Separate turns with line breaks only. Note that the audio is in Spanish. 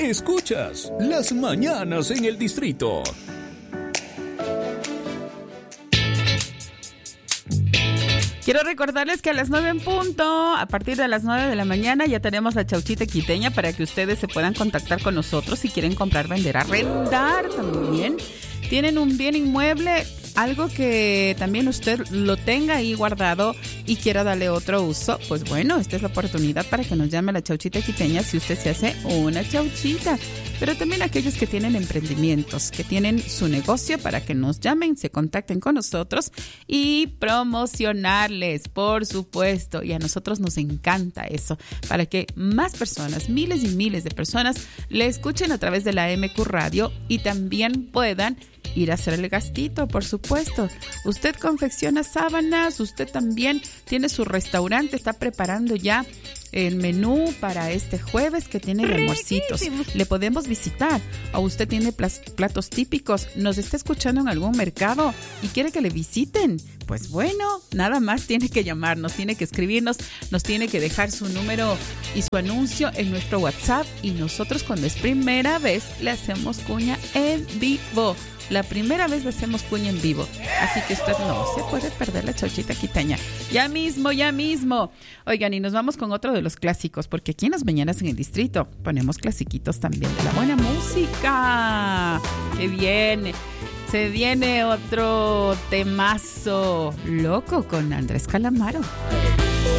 Escuchas Las Mañanas en el Distrito.
Quiero recordarles que a las 9 en punto, a partir de las 9 de la mañana, ya tenemos la chauchita quiteña para que ustedes se puedan contactar con nosotros si quieren comprar, vender, arrendar también. Tienen un bien inmueble, algo que también usted lo tenga ahí guardado y quiera darle otro uso, pues bueno, esta es la oportunidad para que nos llame la chauchita quiteña si usted se hace una chauchita. Pero también aquellos que tienen emprendimientos, que tienen su negocio, para que nos llamen, se contacten con nosotros y promocionarles, por supuesto. Y a nosotros nos encanta eso, para que más personas, miles y miles de personas, le escuchen a través de la MQ Radio y también puedan ir a hacer el gastito, por supuesto. Usted confecciona sábanas, usted también tiene su restaurante, está preparando ya el menú para este jueves que tiene de almuercitos. Le podemos visitar. O usted tiene platos típicos, nos está escuchando en algún mercado y quiere que le visiten. Pues bueno, nada más tiene que llamarnos, tiene que escribirnos, nos tiene que dejar su número y su anuncio en nuestro WhatsApp y nosotros cuando es primera vez le hacemos cuña en vivo. La primera vez le hacemos cuña en vivo. Así que usted no se puede perder la chauchita quiteña. Ya mismo, ya mismo. Oigan, y nos vamos con otro de los clásicos, porque aquí en Las Mañanas en el Distrito ponemos clasiquitos también de la buena música. ¡Qué bien! Se viene otro temazo loco con Andrés Calamaro.